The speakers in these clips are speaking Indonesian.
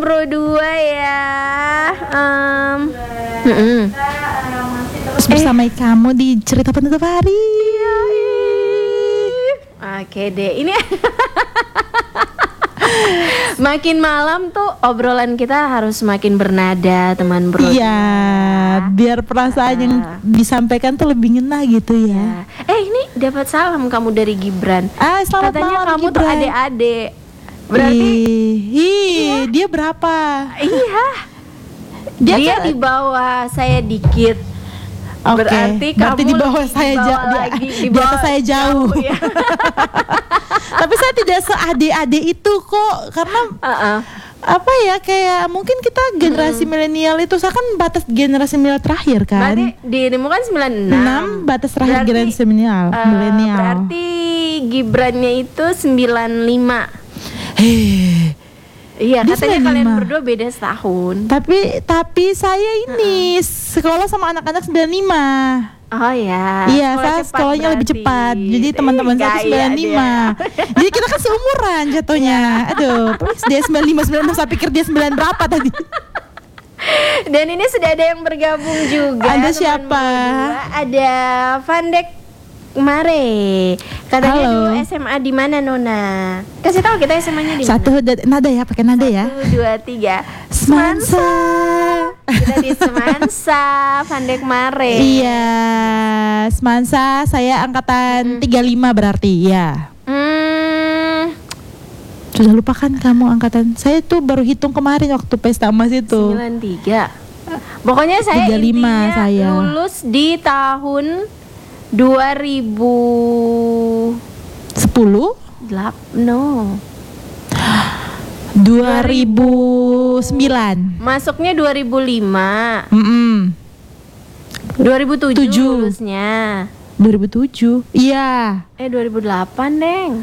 Pro 2 ya. Terus bersama kamu di cerita penutup hari. Oke deh, ini makin malam tuh obrolan kita harus makin bernada, teman bro. Iya, biar perasaan yang disampaikan tuh lebih ngena gitu ya. Ini dapat salam kamu dari Gibran. Selamat Katanya malam, kamu Gibran. tuh adik-adik. Berarti dia berapa? Iya. Dia kan- di bawah saya dikit. Oke, Berarti kamu di bawah lebih saya di bawah lagi, di atas saya jauh. ya. Tapi saya tidak seadik-adik itu kok, karena apa ya, kayak mungkin kita generasi milenial itu, saya kan batas generasi milenial terakhir kan. Berarti dirimu kan 96. 6 batas terakhir Berarti, generasi milenial. Berarti Gibrannya itu 95. Iya, Dia katanya 95. kalian berdua beda setahun. Tapi saya ini sekolah sama anak-anak 95. Oh ya. Iya, sekolah saya cepat sekolahnya lebih berarti. cepat. Jadi teman-teman saya tuh Gaya 95. Jadi kita kan seumuran jatuhnya. Aduh, terus dia 95, 96, saya pikir dia 9 berapa tadi. Dan ini sudah ada yang bergabung juga. Ada teman siapa? berdua. Ada Vandek Mare. Katanya Halo. dulu SMA di mana Nona? Kasih tahu kita SMA-nya di mana? Satu nada ya, pakai nada ya. 1, 2, 3. Semansa. Kita di Semansa, Vandek Mare. Iya, Semansa, saya angkatan 35 berarti ya. Sudah lupa kan kamu angkatan? Saya tuh baru hitung kemarin waktu pesta emas itu. 93. Pokoknya saya 35 intinya saya. lulus di tahun 2000 10? 2009. Masuknya 2005. 2007 7. lulusnya. 2007. Iya. 2008, Deng.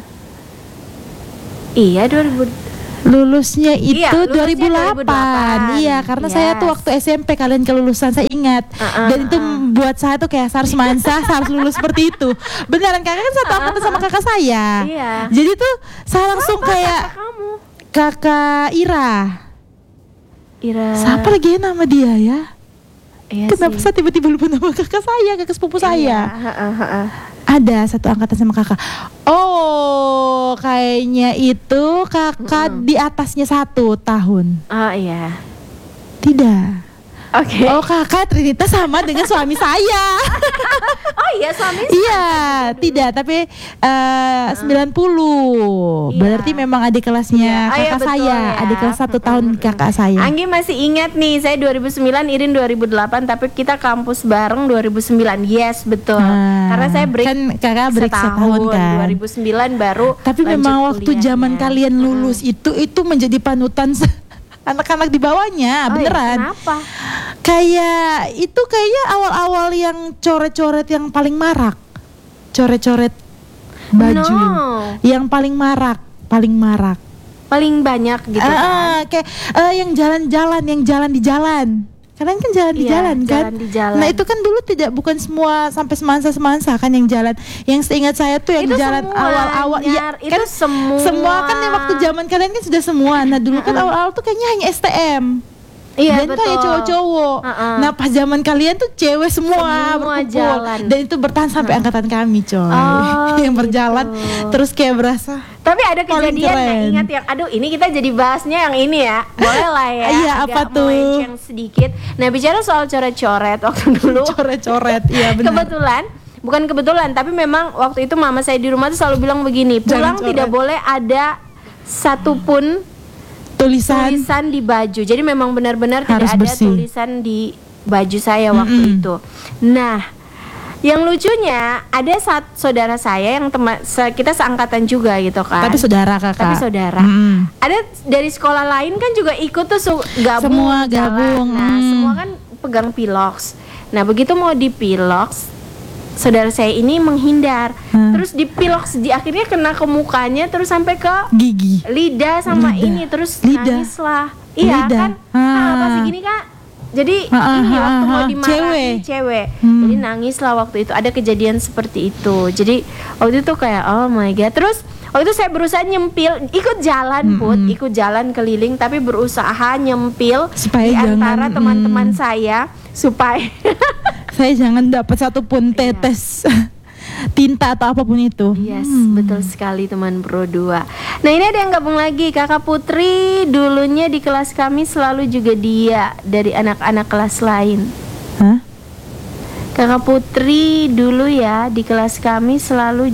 Iya, 2000. Lulusnya itu Iya, lulusnya 2008. Iya, karena saya tuh waktu SMP kalian kelulusan saya ingat. Dan itu buat saya tuh kayak saya harus mansa, saya harus lulus seperti itu. Beneran, kakak kan satu angkatan sama kakak saya. Iya. Jadi tuh saya langsung kayak kamu? kakak Ira. Siapa lagi ya nama dia ya? Iya Kenapa sih. saya tiba-tiba lupa nama kakak saya, kakak sepupu saya? Ada satu angkatan sama kakak. Oh, kayaknya itu kakak di atasnya 1 tahun. Oh iya. Tidak. Oke. Oh, kakak Trinitas sama dengan suami saya. Oh iya, suami. Iya, tidak, tapi 90. Iya. Berarti memang adik kelasnya Iya, kakak betul saya, ya. adik kelas 1 tahun kakak saya. Anggi masih ingat nih, saya 2009, Irin 2008, tapi kita kampus bareng 2009. Yes, betul. Karena saya break kan kakak break setahun kan. 2009 baru. Tapi lanjut memang waktu kuliahnya. zaman kalian lulus itu menjadi panutan anak-anak di bawahnya, beneran. Kenapa? Kayak itu kayaknya awal-awal yang coret-coret yang paling marak. Coret-coret baju. No. Yang paling marak. Paling banyak gitu kan. Kayak yang jalan-jalan, yang jalan di jalan. Kalian kan jalan di Iya, jalan kan? jalan di jalan. Nah itu kan dulu bukan semua sampai semansa kan yang jalan. Yang seingat saya tuh yang Itu jalan semuanya, awal-awal. Iya itu kan semua. kan yang waktu zaman kalian kan sudah semua. Nah dulu kan awal-awal tuh kayaknya hanya STM. Iya, Dan itu betul. hanya cowok-cowok. Nah pas zaman kalian tuh cewek semua berkumpul. jalan. Dan itu bertahan sampai angkatan kami coy. Yang berjalan terus kayak berasa. Tapi ada Paling kejadian nggak, keren. ingat yang aduh ini kita jadi bahasnya yang ini ya. Boleh lah ya. Iya, apa agak tuh? melenceng sedikit. Nah, bicara soal coret-coret waktu dulu. Coret-coret, iya benar. Bukan kebetulan, tapi memang waktu itu mama saya di rumah tuh selalu bilang begini, pulang Jangan coret. tidak boleh ada satupun tulisan di baju. Jadi memang benar-benar tidak Harus ada bersih. tulisan di baju saya waktu itu. Nah, yang lucunya ada saudara saya yang kita seangkatan juga gitu kan. Tapi saudara kakak. Tapi saudara. Ada dari sekolah lain kan juga ikut tuh gabung. Semua jalan. gabung. Nah, semua kan pegang pilox. Nah, begitu mau di pilox, saudara saya ini menghindar. Terus di pilox akhirnya kena ke mukanya, terus sampai ke Gigi. lidah sama Lidah. ini, terus Lidah. nangis lah. Iya Lidah. kan? Pas gini Kak. Jadi ini waktu mau dimarahi cewek. Jadi nangis lah waktu itu. Ada kejadian seperti itu. Jadi waktu itu kayak oh my god. Terus Waktu itu saya berusaha nyempil, ikut jalan Put, ikut jalan keliling, tapi berusaha nyempil Supaya di antara jangan, teman-teman saya supaya Saya jangan dapat satupun tetes tinta atau apapun itu. Yes, betul sekali teman Pro 2. Nah ini ada yang gabung lagi, Kakak Putri dulunya di kelas kami selalu juga dia dari anak-anak kelas lain. Hah? Kakak Putri dulu ya di kelas kami selalu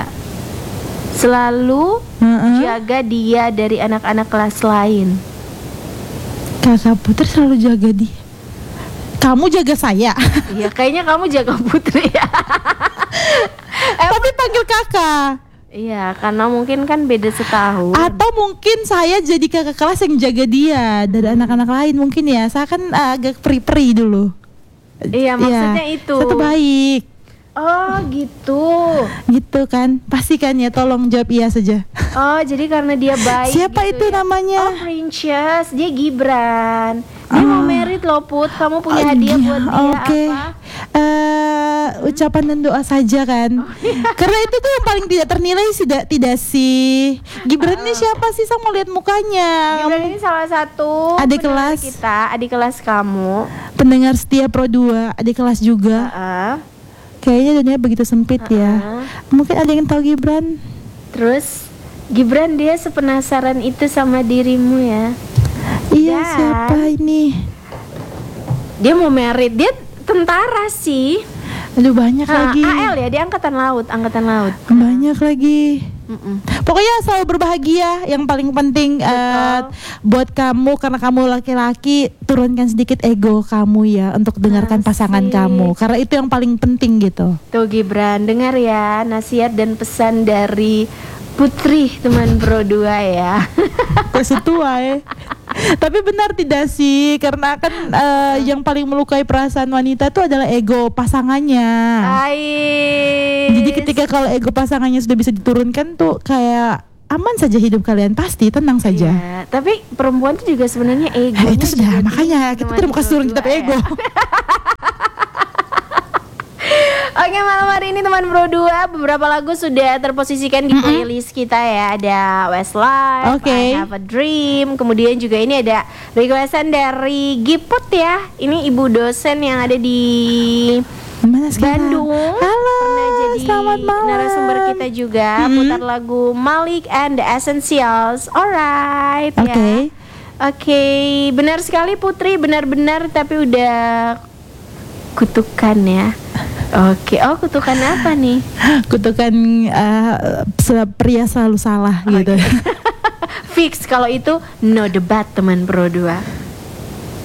jaga dia dari anak-anak kelas lain. Kakak Putri selalu jaga dia. Kamu jaga saya. Iya, kayaknya kamu jaga Putri ya. Tapi panggil kakak. Iya, karena mungkin kan beda setahun. Atau mungkin saya jadi kakak kelas yang jaga dia dari anak-anak lain mungkin ya. Saya kan agak peri-peri dulu. Iya, maksudnya itu. Saya tuh baik. Oh gitu. Gitu kan. Pasti kan ya, tolong jawab iya saja. Oh, jadi karena dia baik. Siapa gitu itu ya? namanya? Oh, Princess. Dia Gibran. Dia mau merit loh Put. Kamu punya hadiah buat dia Oke. apa? Ucapan dan doa saja kan. Karena itu tuh yang paling tidak ternilai tidak sih. Gibran ini siapa sih? Saya mau lihat mukanya. Gibran ini salah satu Adik pendengar kelas. kita, adik kelas kamu. Pendengar setia Pro 2, adik kelas juga. Kayaknya dunia begitu sempit ya. Mungkin ada yang tahu Gibran. Terus Gibran dia sepenasaran itu sama dirimu ya. Iya, Dan siapa ini? dia mau merit, dia tentara sih. Aduh, banyak lagi. AL ya, dia angkatan laut. Banyak lagi. Pokoknya selalu berbahagia. Yang paling penting buat kamu, karena kamu laki-laki, turunkan sedikit ego kamu ya untuk dengarkan pasangan kamu. Karena itu yang paling penting gitu. Tuh Gibran, dengar ya nasihat dan pesan dari Putri teman Pro 2 ya. Sesuai. Tapi benar tidak sih? Karena kan yang paling melukai perasaan wanita itu adalah ego pasangannya. Jadi ketika kalau ego pasangannya sudah bisa diturunkan tuh kayak aman saja hidup kalian, pasti tenang saja. Iya, tapi perempuan tuh juga sebenarnya ego. Itu sudah makanya kita tidak mau kasih turun kita ego. Oke, malam hari ini teman Pro 2 beberapa lagu sudah terposisikan di playlist kita ya. Ada Westlife, I Have a Dream. Kemudian juga ini ada requestan dari Giput ya. Ini ibu dosen yang ada di Bandung. Halo, pernah jadi selamat malam. narasumber kita juga. Putar lagu Malik and the Essentials. Alright ya. Oke, benar sekali Putri, benar-benar, tapi udah kutukan ya. Oke, kutukan apa nih? Kutukan pria selalu salah gitu. Fix kalau itu no debat teman Pro 2.